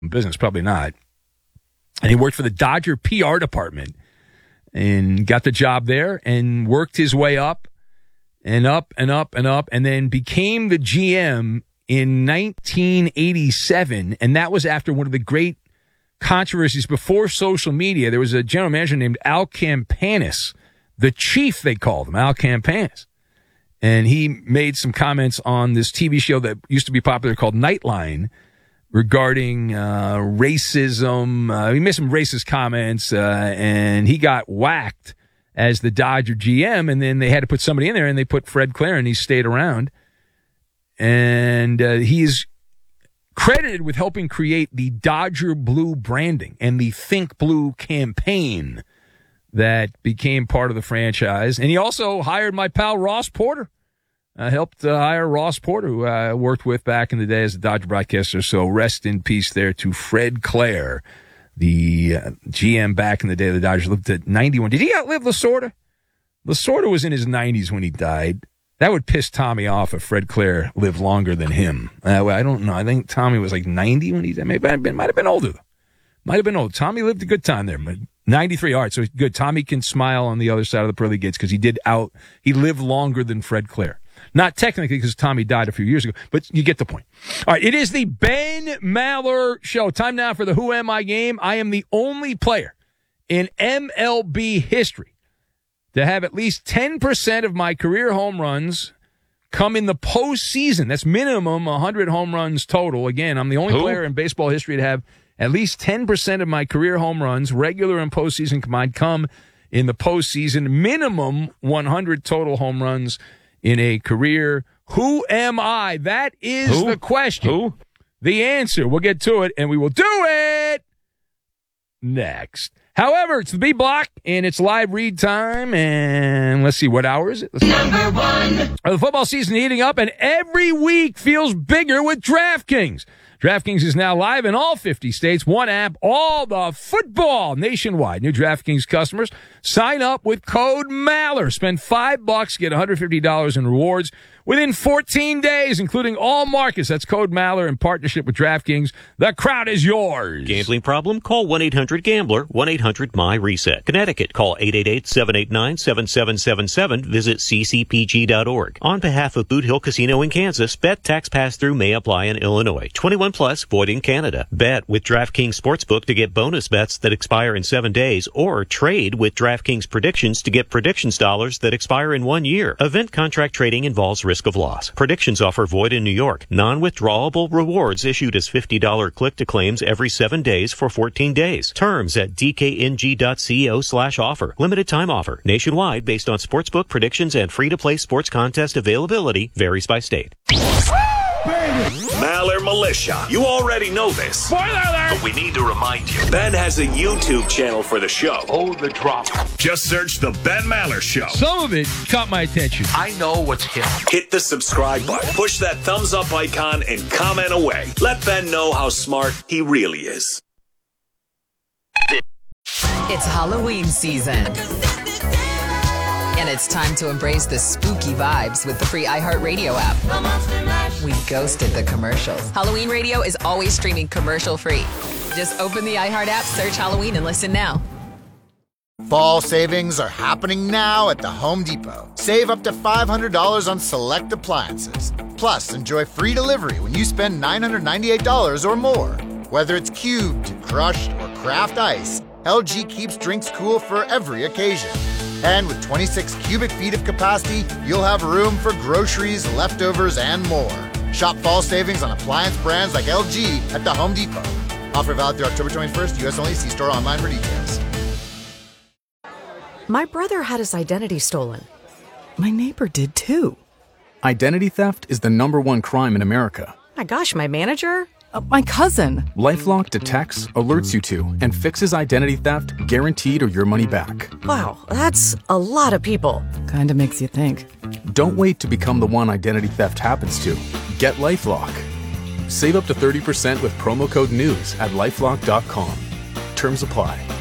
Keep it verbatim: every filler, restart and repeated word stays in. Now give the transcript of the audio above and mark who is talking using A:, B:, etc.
A: business, probably not. And he worked for the Dodger P R department and got the job there and worked his way up and up and up and up and then became the G M in nineteen eighty-seven. And that was after one of the great controversies before social media. There was a general manager named Al Campanis, the chief, they called him, Al Campanis. And he made some comments on this T V show that used to be popular called Nightline regarding uh, racism. Uh, he made some racist comments, uh, and he got whacked as the Dodger G M, and then they had to put somebody in there, and they put Fred Clare, and he stayed around. And uh, he's credited with helping create the Dodger Blue branding and the Think Blue campaign that became part of the franchise. And he also hired my pal Ross Porter. Uh, helped uh, hire Ross Porter, who I uh, worked with back in the day as a Dodger broadcaster. So rest in peace there to Fred Clare, the uh, G M back in the day of the Dodgers. Lived at ninety-one. Did he outlive Lasorda? Lasorda was in his nineties when he died. That would piss Tommy off if Fred Clare lived longer than him. Uh, I don't know. I think Tommy was like ninety when he died. Maybe it might have been older, though. Might have been old. Tommy lived a good time there, but ninety-three. All right, so good. Tommy can smile on the other side of the pearly gates because he did out. He lived longer than Fred Clare. Not technically because Tommy died a few years ago, but you get the point. All right, it is the Ben Maller Show. Time now for the Who Am I game. I am the only player in M L B history to have at least ten percent of my career home runs come in the postseason. That's minimum one hundred home runs total. Again, I'm the only
B: Who?
A: player in baseball history to have at least ten percent of my career home runs, regular and postseason combined, come in the postseason. Minimum one hundred total home runs in a career. Who am I? That is
B: Who?
A: the question.
B: Who?
A: The answer. We'll get to it, and we will do it next. However, it's the B block, and it's live read time, and let's see, what hour is it? Let's
C: Number one.
A: The football season heating up, and every week feels bigger with DraftKings. DraftKings is now live in all fifty states. One app, all the football nationwide. New DraftKings customers sign up with code Maller. Spend five bucks, get one hundred fifty dollars in rewards within fourteen days, including all markets. That's code Maller in partnership with DraftKings. The crowd is yours.
D: Gambling problem? Call one eight hundred gambler, one eight hundred M Y reset. Connecticut, call eight eight eight, seven eight nine, seven seven seven seven. Visit c c p g dot org. On behalf of Boot Hill Casino in Kansas, bet tax pass-through may apply in Illinois. twenty-one plus, void in Canada. Bet with DraftKings Sportsbook to get bonus bets that expire in seven days, or trade with DraftKings Predictions to get predictions dollars that expire in one year. Event contract trading involves risk of loss. Predictions offer void in New York. Non-withdrawable rewards issued as fifty dollars click-to-claims every seven days for fourteen days. Terms at d k n g dot co slash offer. Limited time offer. Nationwide based on sportsbook predictions and free-to-play sports contest availability. Varies by state.
E: Maller Militia. You already know this.
A: Spoiler alert!
E: But we need to remind you. Ben has a YouTube channel for the show.
B: Oh, the drop.
E: Just search The Ben Maller Show.
A: Some of it caught my attention.
B: I know what's hip.
E: Hit the subscribe button. Push that thumbs up icon and comment away. Let Ben know how smart he really is.
F: It's Halloween season. And it's time to embrace the spooky vibes with the free iHeartRadio app. We ghosted the commercials. Halloween Radio is always streaming commercial-free. Just open the iHeart app, search Halloween, and listen now.
G: Fall savings are happening now at the Home Depot. Save up to five hundred dollars on select appliances. Plus, enjoy free delivery when you spend nine hundred ninety-eight dollars or more. Whether it's cubed, crushed, or craft ice, L G keeps drinks cool for every occasion. And with twenty-six cubic feet of capacity, you'll have room for groceries, leftovers, and more. Shop fall savings on appliance brands like L G at the Home Depot. Offer valid through October twenty-first, U S only. See store online for details.
H: My brother had his identity stolen. My neighbor did too.
I: Identity theft is the number one crime in America.
H: My gosh, my manager?
I: Uh, my cousin. LifeLock detects, alerts you to, and fixes identity theft guaranteed or your money back.
H: Wow, that's a lot of people.
J: Kinda makes you think.
I: Don't wait to become the one identity theft happens to. Get LifeLock. Save up to thirty percent with promo code NEWS at lifelock dot com. Terms apply.